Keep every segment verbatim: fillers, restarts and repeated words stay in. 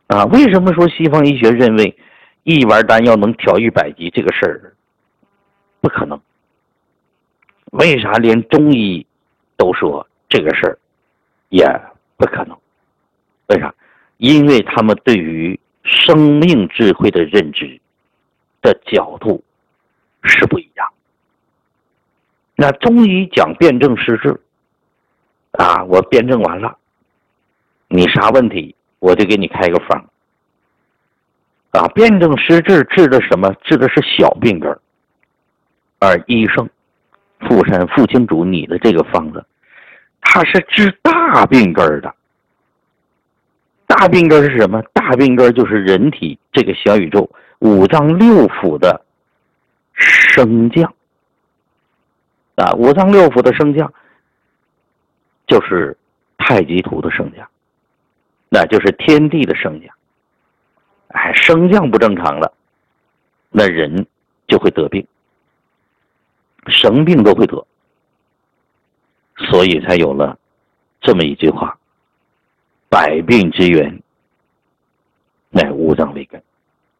啊，为什么说西方医学认为一丸丹药能调一百疾这个事儿不可能？为啥连中医都说这个事儿也不可能？为啥？因为他们对于生命智慧的认知的角度是不一样。那中医讲辨证施治啊，我辨证完了，你啥问题我就给你开个方啊。辨证施治治的什么？治的是小病根，而医生富山付清楚你的这个方子，它是治大病根的。大病根是什么？大病根就是人体这个小宇宙五脏六腑的升降啊，五脏六腑的升降就是太极图的升降，那就是天地的升降。哎，升降不正常了，那人就会得病，生病都会得，所以才有了这么一句话：百病之源乃五脏为根。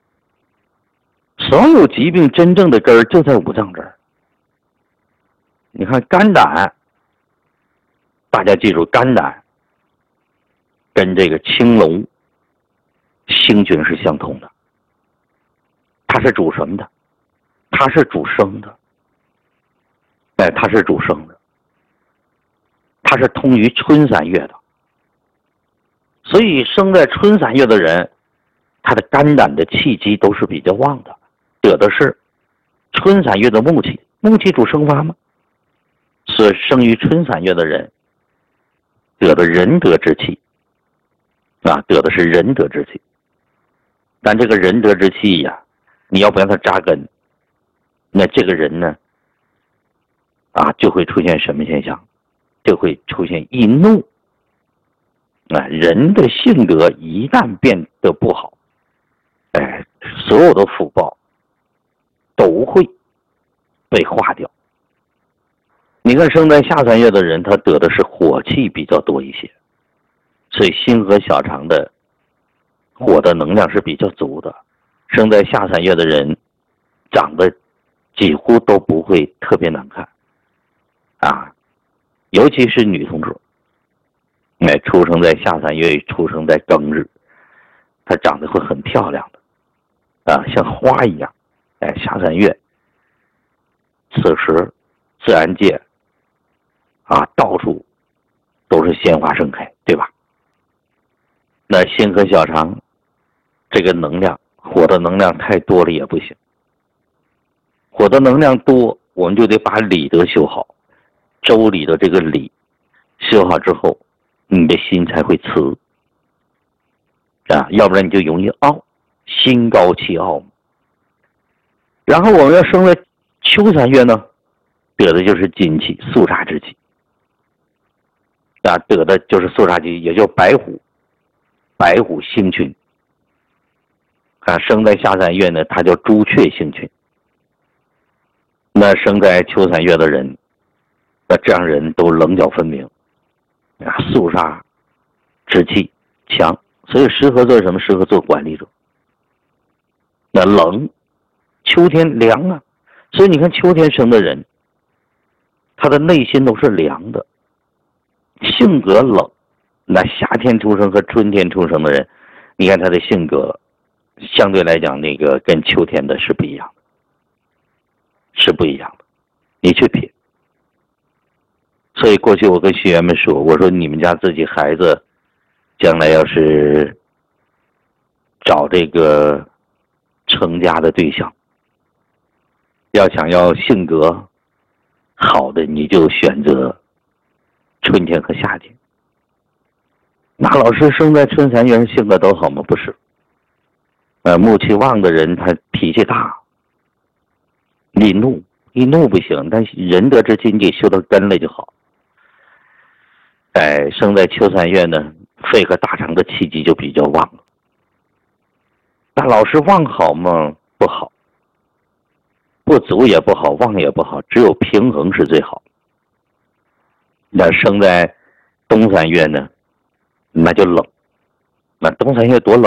所有疾病真正的根儿就在五脏这儿。你看肝胆，大家记住，肝胆跟这个青龙星群是相通的。它是主什么的？它是主生的。哎，它是主生的。它是通于春三月的。所以生在春三月的人，他的肝胆的气机都是比较旺的，得的是春三月的木气。木气主生发吗？所以生于春三月的人得的仁德之气啊，得的是仁德之气。但这个仁德之气呀，你要不让它扎根，那这个人呢啊，就会出现什么现象？就会出现易怒啊。人的性格一旦变得不好，哎，所有的福报都会被化掉。你看生在下三月的人，他得的是火气比较多一些，所以心和小肠的火的能量是比较足的。生在下三月的人长得几乎都不会特别难看啊，尤其是女同志，哎，出生在下三月，出生在庚日，她长得会很漂亮的啊，像花一样。哎，下三月此时自然界啊，到处都是鲜花盛开，对吧？那心和小肠这个能量，火的能量太多了也不行。火的能量多，我们就得把理德修好。周礼的这个理修好之后，你的心才会慈啊，要不然你就容易傲，心高气傲。然后我们要生在秋三月呢，得的就是金气，肃杀之气啊，得的就是肃杀之气，也叫白虎，白虎星群啊。生在下三月呢，它叫朱雀星群。那生在秋三月的人，那这样人都棱角分明啊，肃杀之气强，所以适合做什么？适合做管理者。那冷，秋天凉啊，所以你看秋天生的人，他的内心都是凉的，性格冷。那夏天出生和春天出生的人，你看他的性格相对来讲，那个跟秋天的是不一样的，是不一样的。你去品。所以过去我跟学员们说，我说你们家自己孩子将来要是找这个成家的对象，要想要性格好的，你就选择春天和夏天。那老师生在春三月性格都好吗？不是。呃，木气旺的人他脾气大，易怒，易怒不行，但仁德之气你给修到根了就好。哎，生在秋三月呢，肺和大肠的气机就比较旺了。那老师旺好吗？不好，不足也不好，旺也不好，只有平衡是最好。那生在冬三月呢，那就冷。那冬三月多冷